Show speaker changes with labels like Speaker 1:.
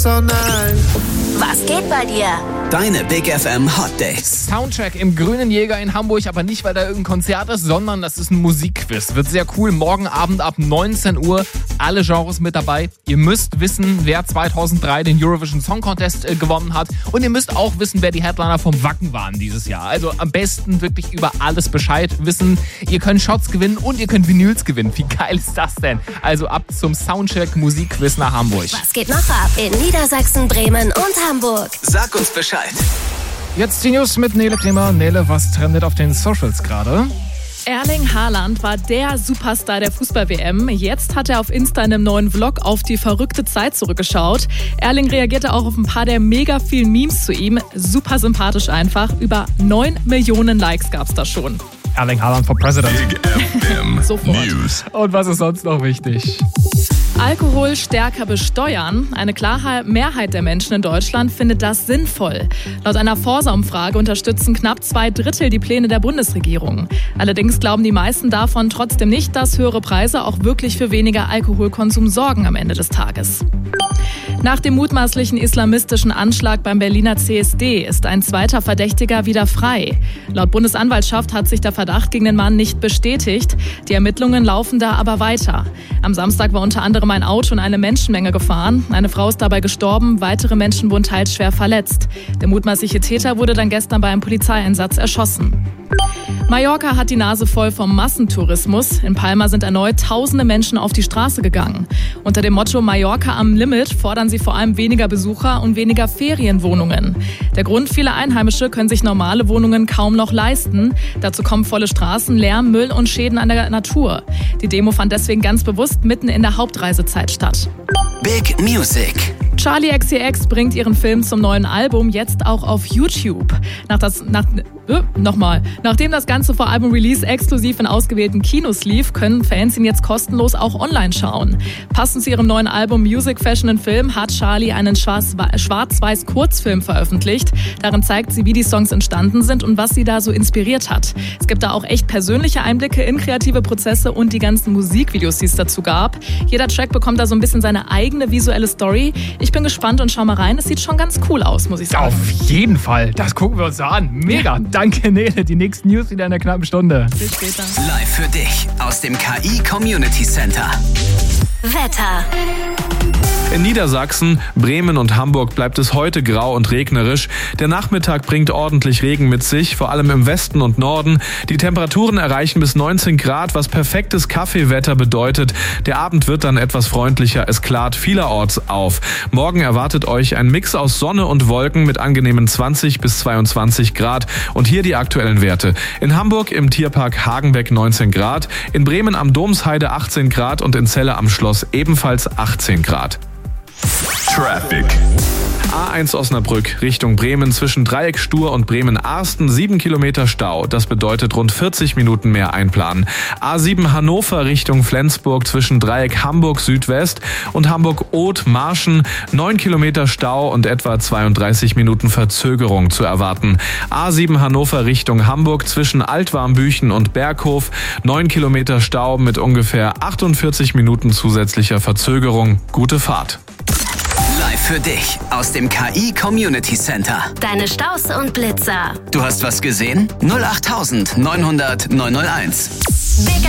Speaker 1: Was geht bei dir?
Speaker 2: Deine Big FM Hot Days.
Speaker 3: Soundcheck im Grünen Jäger in Hamburg, aber nicht, weil da irgendein Konzert ist, sondern das ist ein Musikquiz. Wird sehr cool. Morgen Abend ab 19 Uhr. Alle Genres mit dabei. Ihr müsst wissen, wer 2003 den Eurovision Song Contest gewonnen hat. Und ihr müsst auch wissen, wer die Headliner vom Wacken waren dieses Jahr. Also am besten wirklich über alles Bescheid wissen. Ihr könnt Shots gewinnen und ihr könnt Vinyls gewinnen. Wie geil ist das denn? Also ab zum Soundcheck Musikquiz nach Hamburg.
Speaker 1: Was geht noch ab in Niedersachsen, Bremen und Hamburg?
Speaker 2: Sag uns Bescheid.
Speaker 3: Jetzt die News mit Nele Kremer. Nele, was trendet auf den Socials gerade?
Speaker 4: Erling Haaland war der Superstar der Fußball-WM. Jetzt hat er auf Insta in einem neuen Vlog auf die verrückte Zeit zurückgeschaut. Erling reagierte auch auf ein paar der mega vielen Memes zu ihm. Super sympathisch einfach. Über 9 Millionen Likes gab's da schon.
Speaker 3: Erling Haaland for President.
Speaker 5: Big FM
Speaker 4: Sofort.
Speaker 5: News.
Speaker 3: Und was ist sonst noch wichtig?
Speaker 4: Alkohol stärker besteuern. Eine klare Mehrheit der Menschen in Deutschland findet das sinnvoll. Laut einer Forsa-Umfrage unterstützen knapp 2/3 die Pläne der Bundesregierung. Allerdings glauben die meisten davon trotzdem nicht, dass höhere Preise auch wirklich für weniger Alkoholkonsum sorgen am Ende des Tages. Nach dem mutmaßlichen islamistischen Anschlag beim Berliner CSD ist ein zweiter Verdächtiger wieder frei. Laut Bundesanwaltschaft hat sich der Verdacht gegen den Mann nicht bestätigt. Die Ermittlungen laufen da aber weiter. Am Samstag war unter anderem ein Auto in eine Menschenmenge gefahren. Eine Frau ist dabei gestorben, weitere Menschen wurden teils schwer verletzt. Der mutmaßliche Täter wurde dann gestern bei einem Polizeieinsatz erschossen. Mallorca hat die Nase voll vom Massentourismus. In Palma sind erneut tausende Menschen auf die Straße gegangen. Unter dem Motto Mallorca am Limit fordern sie vor allem weniger Besucher und weniger Ferienwohnungen. Der Grund: viele Einheimische können sich normale Wohnungen kaum noch leisten. Dazu kommen volle Straßen, Lärm, Müll und Schäden an der Natur. Die Demo fand deswegen ganz bewusst mitten in der Hauptreisezeit statt.
Speaker 2: Big Music.
Speaker 4: Charli XCX bringt ihren Film zum neuen Album jetzt auch auf YouTube. Nachdem das Ganze vor Album-Release exklusiv in ausgewählten Kinos lief, können Fans ihn jetzt kostenlos auch online schauen. Passend zu ihrem neuen Album Music, Fashion and Film hat Charli einen schwarz-weiß Kurzfilm veröffentlicht. Darin zeigt sie, wie die Songs entstanden sind und was sie da so inspiriert hat. Es gibt da auch echt persönliche Einblicke in kreative Prozesse und die ganzen Musikvideos, die es dazu gab. Jeder Track bekommt da so ein bisschen seine eigene visuelle Story. Ich bin gespannt und schau mal rein. Es sieht schon ganz cool aus, muss ich sagen.
Speaker 3: Auf jeden Fall. Das gucken wir uns an. Mega. Danke, Nele. Die nächsten News wieder in einer knappen Stunde.
Speaker 4: Bis später.
Speaker 2: Live für dich aus dem KI Community Center.
Speaker 1: Wetter.
Speaker 5: In Niedersachsen, Bremen und Hamburg bleibt es heute grau und regnerisch. Der Nachmittag bringt ordentlich Regen mit sich, vor allem im Westen und Norden. Die Temperaturen erreichen bis 19 Grad, was perfektes Kaffeewetter bedeutet. Der Abend wird dann etwas freundlicher, es klart vielerorts auf. Morgen erwartet euch ein Mix aus Sonne und Wolken mit angenehmen 20 bis 22 Grad. Und hier die aktuellen Werte. In Hamburg im Tierpark Hagenbeck 19 Grad, in Bremen am Domsheide 18 Grad und in Celle am Schloss ebenfalls 18 Grad. Traffic. A1 Osnabrück Richtung Bremen zwischen Dreieck Stur und Bremen-Arsten 7 Kilometer Stau. Das bedeutet rund 40 Minuten mehr einplanen. A7 Hannover Richtung Flensburg zwischen Dreieck Hamburg Südwest und Hamburg-Oth-Marschen 9 Kilometer Stau und etwa 32 Minuten Verzögerung zu erwarten. A7 Hannover Richtung Hamburg zwischen Altwarmbüchen und Berghof 9 Kilometer Stau mit ungefähr 48 Minuten zusätzlicher Verzögerung. Gute Fahrt.
Speaker 2: Live für dich aus dem KI Community Center.
Speaker 1: Deine Staus und Blitzer.
Speaker 2: Du hast was gesehen? 08900 901.
Speaker 1: Big